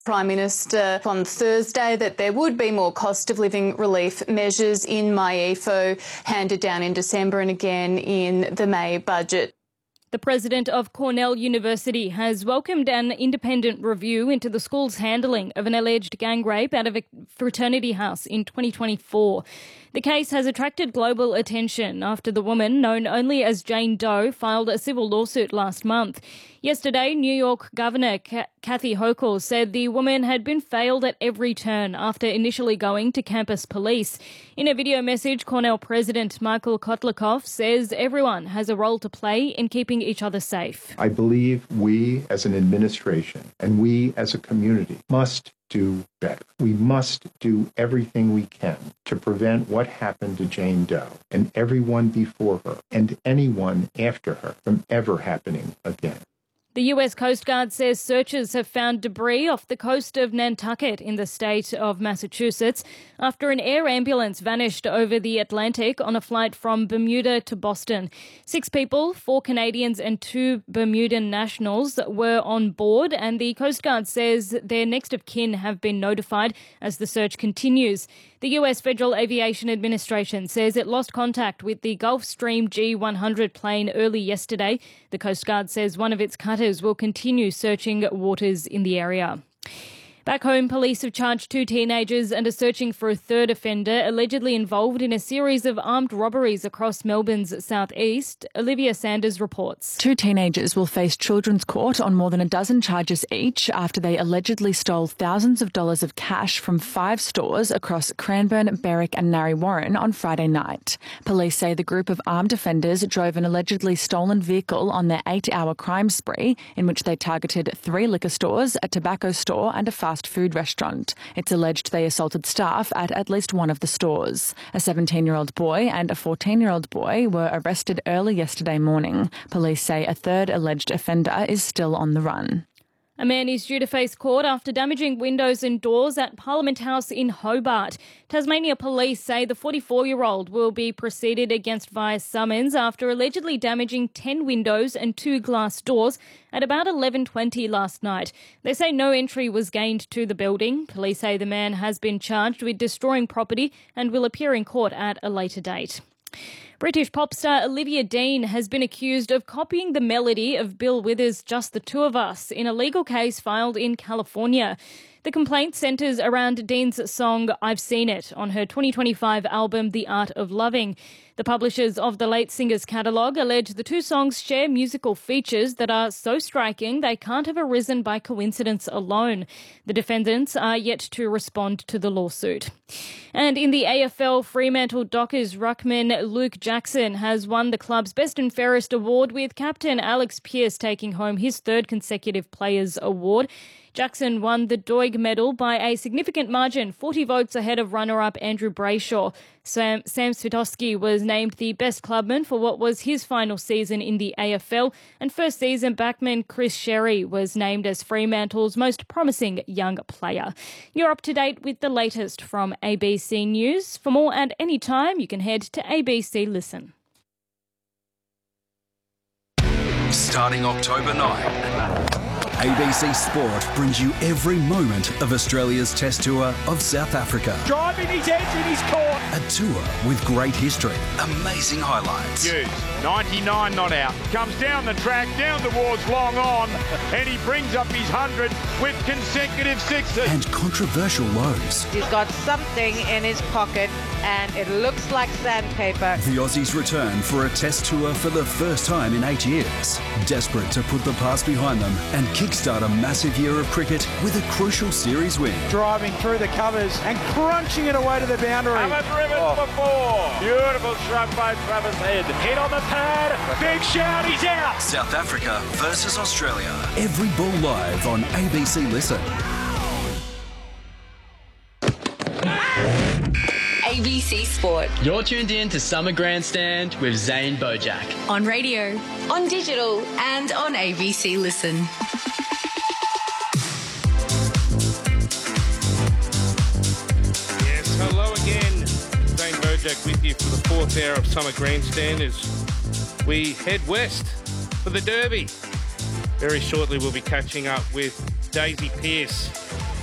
Prime Minister on Thursday that there would be more cost of living relief measures in MyEFO handed down in December and again in the May budget. The president of Cornell University has welcomed an independent review into the school's handling of an alleged gang rape out of a fraternity house in 2024. The case has attracted global attention after the woman, known only as Jane Doe, filed a civil lawsuit last month. Yesterday, New York Governor Kathy Hochul said the woman had been failed at every turn after initially going to campus police. In a video message, Cornell President Michael Kotlikoff says everyone has a role to play in keeping each other safe. I believe we as an administration and we as a community must do better. We must do everything we can to prevent what happened to Jane Doe and everyone before her and anyone after her from ever happening again. The US Coast Guard says searchers have found debris off the coast of Nantucket in the state of Massachusetts after an air ambulance vanished over the Atlantic on a flight from Bermuda to Boston. 6 people, 4 Canadians and 2 Bermudan nationals were on board, and the Coast Guard says their next of kin have been notified as the search continues. The US Federal Aviation Administration says it lost contact with the Gulfstream G100 plane early yesterday. The Coast Guard says one of its cutters will continue searching waters in the area. Back home, police have charged 2 teenagers and are searching for a third offender allegedly involved in a series of armed robberies across Melbourne's southeast. Olivia Sanders reports. 2 teenagers will face children's court on more than a dozen charges each after they allegedly stole thousands of dollars of cash from 5 stores across Cranbourne, Berwick and Narre Warren on Friday night. Police say the group of armed offenders drove an allegedly stolen vehicle on their 8-hour crime spree in which they targeted 3 liquor stores, a tobacco store and a fast food restaurant. It's alleged they assaulted staff at least one of the stores. A 17-year-old boy and a 14-year-old boy were arrested early yesterday morning. Police say a third alleged offender is still on the run. A man is due to face court after damaging windows and doors at Parliament House in Hobart. Tasmania police say the 44-year-old will be proceeded against via summons after allegedly damaging 10 windows and 2 glass doors at about 11:20 last night. They say no entry was gained to the building. Police say the man has been charged with destroying property and will appear in court at a later date. British pop star Olivia Dean has been accused of copying the melody of Bill Withers' Just the Two of Us in a legal case filed in California. The complaint centres around Dean's song I've Seen It on her 2025 album The Art of Loving. The publishers of the late singer's catalogue allege the 2 songs share musical features that are so striking they can't have arisen by coincidence alone. The defendants are yet to respond to the lawsuit. And in the AFL, Fremantle Dockers ruckman Luke Jackson has won the club's Best and Fairest award, with captain Alex Pearce taking home his 3rd consecutive Players' Award. Jackson won the Doig medal by a significant margin, 40 votes ahead of runner-up Andrew Brayshaw. Sam Svitowski was named the best clubman for what was his final season in the AFL, and first-season backman Chris Sherry was named as Fremantle's most promising young player. You're up to date with the latest from ABC News. For more at any time, you can head to ABC Listen. Starting October 9. ABC Sport brings you every moment of Australia's Test Tour of South Africa. Driving his edge in his court. A tour with great history, amazing highlights. Hughes, 99 not out. Comes down the track, down towards long on, and he brings up his 100 with consecutive sixes. And controversial lows. He's got something in his pocket, and it looks like sandpaper. The Aussies return for a Test Tour for the first time in 8 years. Desperate to put the past behind them and kickstart a massive year of cricket with a crucial series win. Driving through the covers and crunching it away to the boundary. Haven't driven for 4. Beautiful shot by Travis Head. Hit on the pad. Big shout, he's out. South Africa versus Australia. Every ball live on ABC Listen. ABC Sport. You're tuned in to Summer Grandstand with Zane Bojack. On radio, on digital, and on ABC Listen. Yes, hello again. Zane Bojack with you for the 4th hour of Summer Grandstand as we head west for the Derby. Very shortly we'll be catching up with Daisy Pearce